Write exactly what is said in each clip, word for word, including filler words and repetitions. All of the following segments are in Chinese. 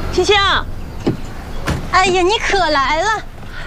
青青， 哎呀，你可来了！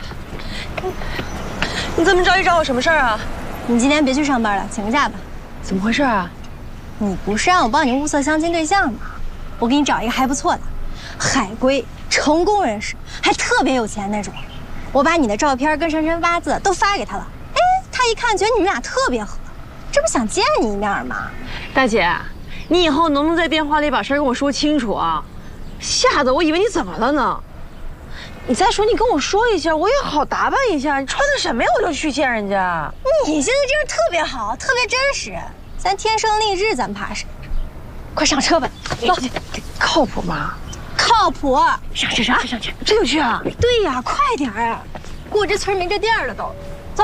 你这么着急找我什么事儿啊？ 你今天别去上班了，请个假吧。 怎么回事啊？ 你不是让我帮你物色相亲对象吗？我给你找一个还不错的，海归，成功人士，还特别有钱那种。我把你的照片跟生辰八字都发给他了。哎，他一看觉得你们俩特别合，这不想见你一面吗？ 大姐，你以后能不能在电话里把事儿跟我说清楚啊？吓得我以为你怎么了呢？你再说，你跟我说一下，我也好打扮一下。你穿的什么呀？我就去见人家。 你现在这人特别好，特别真实，咱天生丽质，咱怕谁？快上车吧，走。 靠谱吗？ 靠谱。 上去上去上去，这就去啊？ 对呀，快点啊！过这村没这店了都。走。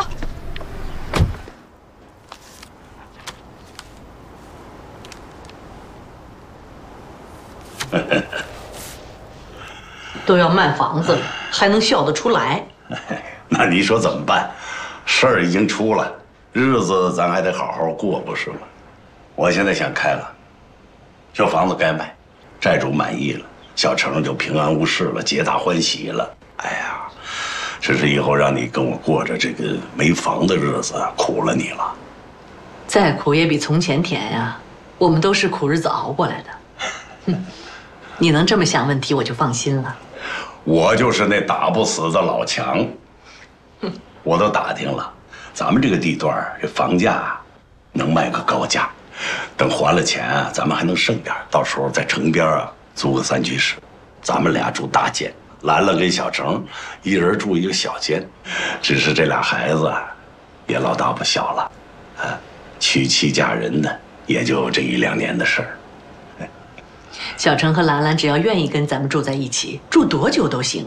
都要卖房子了，还能笑得出来？ 那你说怎么办？事儿已经出了，日子咱还得好好过，不是吗？我现在想开了，这房子该卖，债主满意了，小程就平安无事了，皆大欢喜了。哎呀，只是以后让你跟我过着这个没房的日子，苦了你了。 再苦也比从前甜呀，我们都是苦日子熬过来的。哼，你能这么想问题，我就放心了。 我就是那打不死的老强，我都打听了，咱们这个地段这房价能卖个高价，等还了钱啊，咱们还能剩点，到时候在城边啊租个三居室，咱们俩住大间，兰兰跟小程一人住一个小间。只是这俩孩子也老大不小了，啊，娶妻嫁人的也就这一两年的事儿。 小程和兰兰只要愿意跟咱们住在一起，住多久都行。